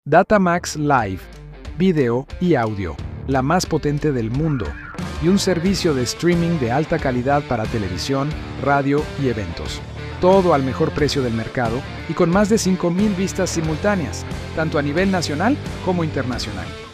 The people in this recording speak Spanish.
Datamax Live, video y audio, la más potente del mundo, y un servicio de streaming de alta calidad para televisión, radio y eventos. Todo al mejor precio del mercado y con más de 5,000 vistas simultáneas, tanto a nivel nacional como internacional.